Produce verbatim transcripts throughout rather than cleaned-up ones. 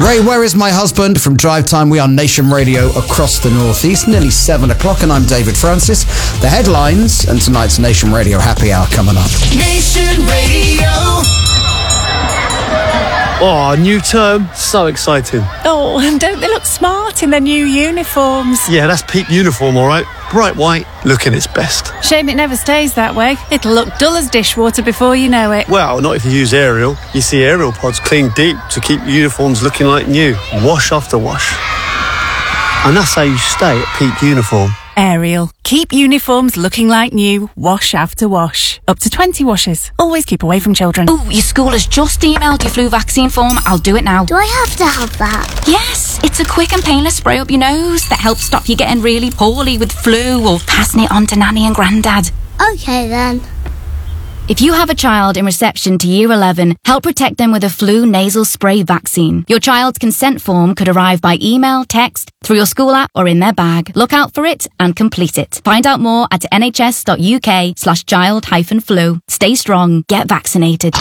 Ray, where is my husband? From Drive Time, we are Nation Radio across the northeast. Nearly seven o'clock, and I'm David Francis. The headlines and tonight's Nation Radio Happy Hour coming up. Nation Radio. Oh, new term. So exciting. Oh, and don't they look smart in their new uniforms? Yeah, that's peak uniform, all right. Bright white, looking its best. Shame it never stays that way. It'll look dull as dishwater before you know it. Well, not if you use Ariel. You see Ariel pods clean deep to keep uniforms looking like new. Wash after wash. And that's how you stay at peak uniform. Ariel. Keep uniforms looking like new, wash after wash. Up to twenty washes. Always keep away from children. Oh, your school has just emailed your flu vaccine form. I'll do it now. Do I have to have that? Yes, it's a quick and painless spray up your nose that helps stop you getting really poorly with flu or passing it on to Nanny and Grandad. Okay then. If you have a child in reception to Year eleven, help protect them with a flu nasal spray vaccine. Your child's consent form could arrive by email, text, through your school app or in their bag. Look out for it and complete it. Find out more at nhs.uk slash child hyphen flu. Stay strong, get vaccinated.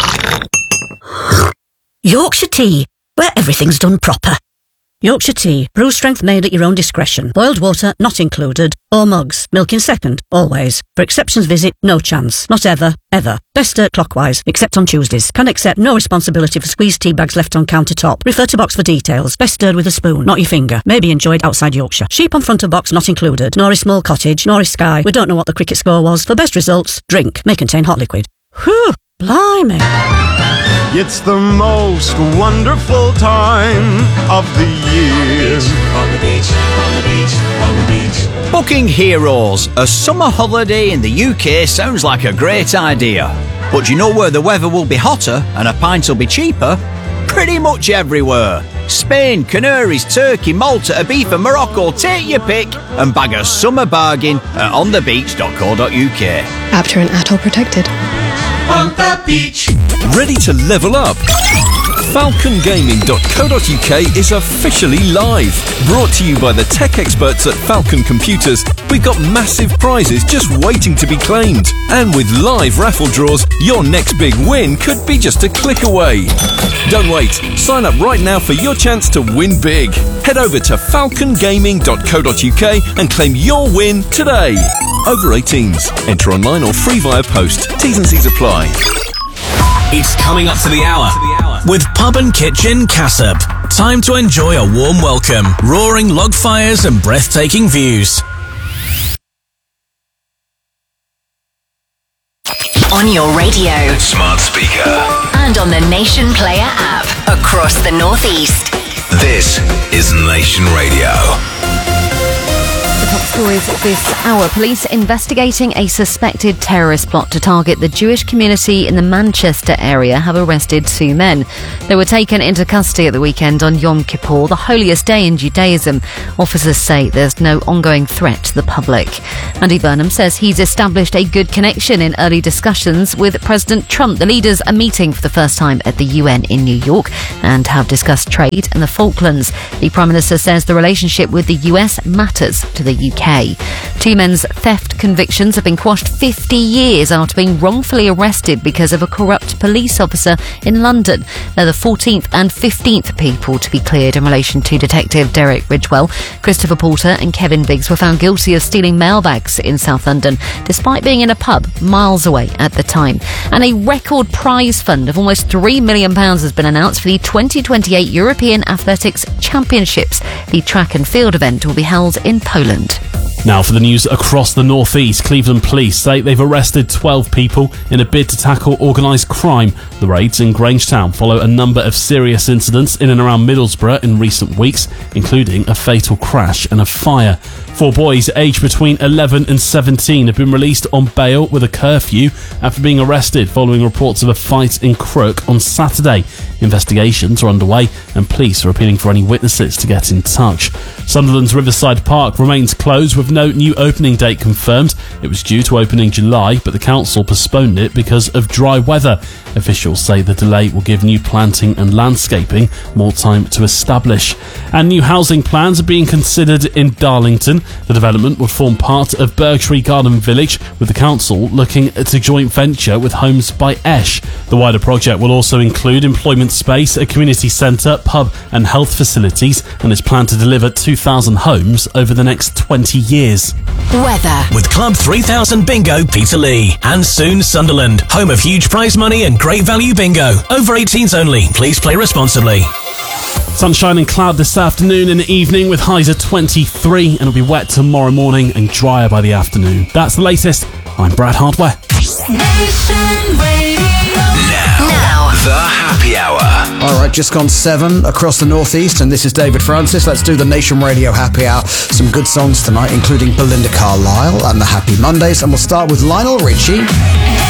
Yorkshire Tea, where everything's done proper. Yorkshire Tea, brew strength made at your own discretion. Boiled water not included. Or mugs, milk in second, always. For exceptions visit, no chance. Not ever, ever. Best stir clockwise, except on Tuesdays. Can accept no responsibility for squeezed tea bags left on countertop. Refer to box for details. Best stirred with a spoon, not your finger. May be enjoyed outside Yorkshire. Sheep on front of box not included. Nor is small cottage, nor is Sky. We don't know what the cricket score was. For best results, drink. May contain hot liquid. Whew, blimey. It's the most wonderful time of the year. On the beach, on the beach, on the beach. Booking Heroes, a summer holiday in the U K sounds like a great idea. But do you know where the weather will be hotter and a pint will be cheaper? Pretty much everywhere. Spain, Canaries, Turkey, Malta, Ibiza, Morocco, take your pick and bag a summer bargain at on the beach dot co dot uk. After an atoll protected. On the beach. Ready to level up? falcon gaming dot co dot uk is officially live. Brought to you by the tech experts at Falcon Computers, we've got massive prizes just waiting to be claimed. And with live raffle draws, your next big win could be just a click away. Don't wait. Sign up right now for your chance to win big. Head over to falcon gaming dot co dot uk and claim your win today. Over eighteens. Enter online or free via post. T's and C's apply. It's coming up to the hour with Pub and Kitchen Cassop. Time to enjoy a warm welcome, roaring log fires and breathtaking views. On your radio, smart speaker, and on the Nation Player app across the Northeast. This is Nation Radio. Top stories this hour. Police investigating a suspected terrorist plot to target the Jewish community in the Manchester area have arrested two men. They were taken into custody at the weekend on Yom Kippur, the holiest day in Judaism. Officers say there's no ongoing threat to the public. Andy Burnham says he's established a good connection in early discussions with President Trump. The leaders are meeting for the first time at the U N in New York and have discussed trade and the Falklands. The Prime Minister says the relationship with the U S matters to the U K. Two men's theft convictions have been quashed fifty years after being wrongfully arrested because of a corrupt police officer in London. They're the fourteenth and fifteenth people to be cleared in relation to Detective Derek Ridgewell. Christopher Porter and Kevin Biggs were found guilty of stealing mailbags in South London, despite being in a pub miles away at the time. And a record prize fund of almost three million pounds has been announced for the twenty twenty-eight European Athletics Championships. The track and field event will be held in Poland. Now for the news across the northeast. Cleveland police say they've arrested twelve people in a bid to tackle organised crime. The raids in Grangetown follow a number of serious incidents in and around Middlesbrough in recent weeks, including a fatal crash and a fire. Four boys aged between eleven and seventeen have been released on bail with a curfew after being arrested following reports of a fight in Crook on Saturday. Investigations are underway and police are appealing for any witnesses to get in touch. Sunderland's Riverside Park remains closed with no new opening date confirmed. It was due to open in July, but the council postponed it because of dry weather. Officials say the delay will give new planting and landscaping more time to establish. And new housing plans are being considered in Darlington. The development would form part of Bergtree Garden Village, with the council looking at a joint venture with Homes by Esh. The wider project will also include employment space, a community centre, pub and health facilities, and is planned to deliver two thousand homes over the next twenty years. Weather. With Club three thousand Bingo Peterlee. And soon Sunderland, home of huge prize money and great value bingo. Over eighteens only. Please play responsibly. Sunshine and cloud this afternoon and evening with highs of twenty-three, and it'll be wet tomorrow morning and drier by the afternoon. That's the latest. I'm Brad Hardware. Now, the happy hour. All right, just gone seven across the northeast, and this is David Francis. Let's do the Nation Radio Happy Hour. Some good songs tonight, including Belinda Carlisle and the Happy Mondays, and we'll start with Lionel Richie.